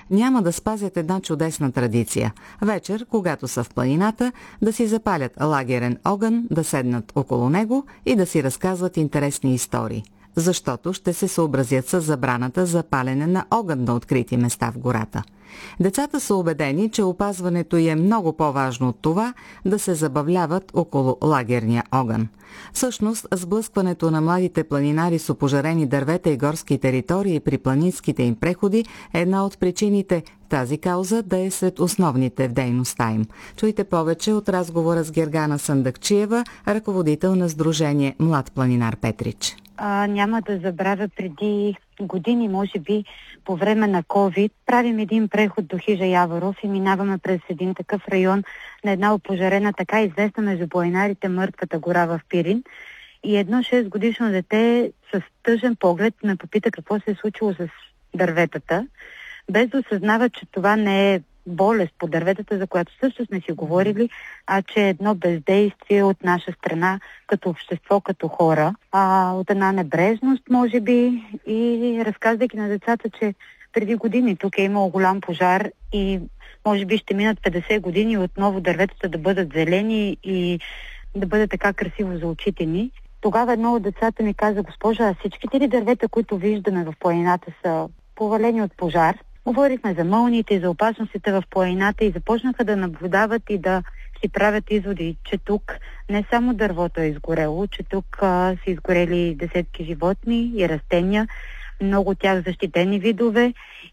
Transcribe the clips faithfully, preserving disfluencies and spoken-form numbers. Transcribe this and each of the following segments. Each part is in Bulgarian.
няма да спазят една чудесна традиция. Вечер, когато са в планината, да си запалят лагерен огън, да седнат около него и да си разказват интересни истории. Защото ще се съобразят с забраната за палене на огън на открити места в гората. Децата са убедени, че опазването й е много по-важно от това да се забавляват около лагерния огън. Всъщност, сблъскването на младите планинари с опожарени дървета и горски територии при планинските им преходи е една от причините тази кауза да е сред основните в дейността им. Чуйте повече от разговора с Гергана Сандакчиева, ръководител на Сдружение Млад планинар Петрич. А, няма да забравя, преди години, може би по време на COVID, правим един преход до хижа Яворов и минаваме през един такъв район на една опожарена, така известна между планинарите, мъртвата гора в Пирин. И едно шест годишно дете с тъжен поглед ме попита какво се е случило с дърветата, без да осъзнава, че това не е болест по дърветата, за която също сме си говорили, а че е едно бездействие от наша страна, като общество, като хора, а, от една небрежност, може би, и разказвайки на децата, че преди години тук е имало голям пожар и може би ще минат петдесет години отново дърветата да бъдат зелени и да бъде така красиво за очите ни. Тогава едно от децата ми каза: госпожа, а всичките ли дървета, които виждаме в планината, са повалени от пожар? Говорихме за мълниите и за опасностите в планината и започнаха да наблюдават и да си правят изводи, че тук не само дървото е изгорело, че тук а, са изгорели десетки животни и растения, много от тях защитени видове,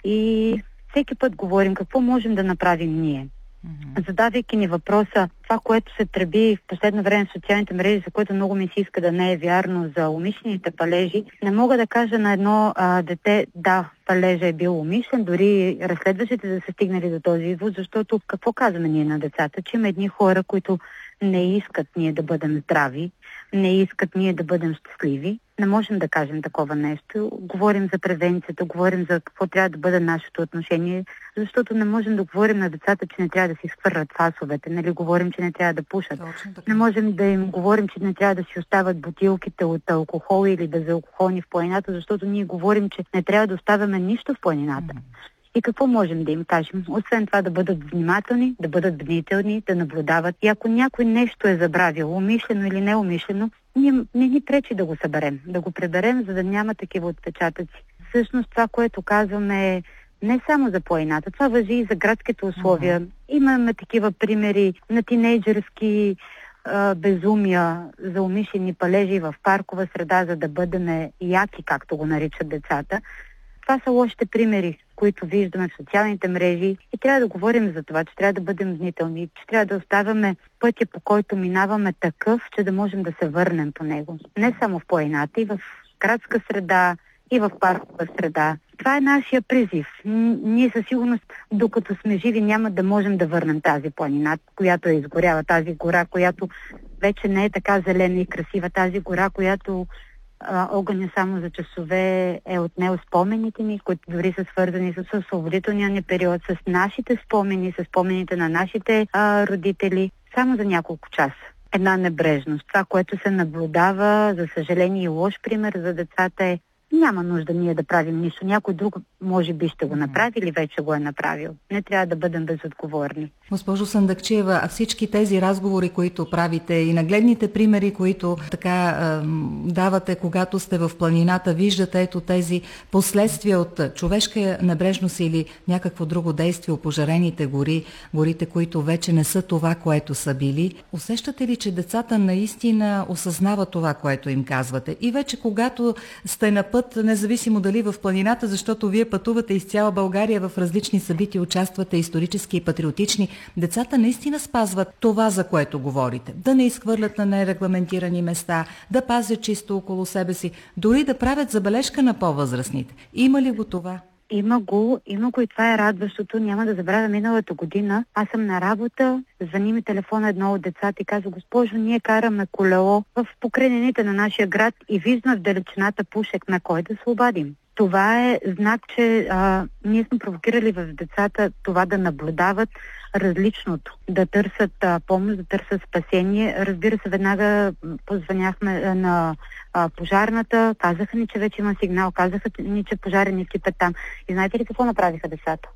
и всеки път говорим какво можем да направим ние. Mm-hmm. Задавайки ни въпроса, това, което се тръби в последно време в социалните мрежи, за което много ми се иска да не е вярно, за умишлените палежи, не мога да кажа на едно а, дете: да, палежа е бил умишлен, дори разследващите да са стигнали до този извод, защото какво казваме ние на децата? Че има едни хора, които не искат ние да бъдем здрави, не искат ние да бъдем щастливи. Не можем да кажем такова нещо. Говорим за превенцията, говорим за какво трябва да бъде нашето отношение, защото не можем да говорим на децата, че не трябва да си изхвърлят фасовете, нали? Говорим, че не трябва да пушат. Не можем да им говорим, че не трябва да си остават бутилките от алкохол или безалкохолни в планината, защото ние говорим, че не трябва да оставяме нищо в планината. И какво можем да им кажем? Освен това да бъдат внимателни, да бъдат бдителни, да наблюдават. И ако някой нещо е забравил, умишлено или неумишлено, ние не ни пречи да го съберем, да го преберем, за да няма такива отпечатъци. Всъщност това, което казваме, е не само за планината, това важи и за градските условия. Uh-huh. Имаме такива примери на тинейджърски а, безумия за умишлени палежи в паркова среда, за да бъдем яки, както го наричат децата. Това са лошите примери, които виждаме в социалните мрежи, и трябва да говорим за това, че трябва да бъдем внимателни, че трябва да оставяме пътя, по който минаваме, такъв, че да можем да се върнем по него. Не само в планината, и в градска среда, и в паркова среда. Това е нашия призив. Ние със сигурност, докато сме живи, няма да можем да върнем тази планина, която е изгоряла, тази гора, която вече не е така зелена и красива, тази гора, която огъня само за часове е отнел спомените ни, които дори са свързани с освободителния ни период, с нашите спомени, с спомените на нашите а, родители, само за няколко часа. Една небрежност. Това, което се наблюдава, за съжаление и лош пример за децата, е: няма нужда ние да правим нищо. Някой друг може би ще го направи или вече го е направил. Не трябва да бъдем безотговорни. Госпожо Сандакчиева, а всички тези разговори, които правите, и нагледните примери, които така е, давате, когато сте в планината, виждате ето тези последствия от човешка небрежност или някакво друго действие, опожарените гори, горите, които вече не са това, което са били. Усещате ли, че децата наистина осъзнават това, което им казвате? И вече когато сте на път, независимо дали в планината, защото вие пътувате из цяла България в различни събития, участвате исторически и патриотични, децата наистина спазват това, за което говорите. Да не изхвърлят на нерегламентирани места, да пазят чисто около себе си, дори да правят забележка на по-възрастните. Има ли го това? Има го, има го и това е радващото. Няма да забравя, миналата година аз съм на работа, звъни ми телефона едно от децата и казва: госпожо, ние караме колело в покрайнините на нашия град и виждаме в далечината пушек, на кой да се обадим. Това е знак, че а, ние сме провокирали в децата това да наблюдават различното, да търсят а, помощ, да търсят спасение. Разбира се, веднага позвъняхме на а, пожарната, казаха ни, че вече има сигнал, казаха ни, че пожарен екип е там. И знаете ли какво направиха децата?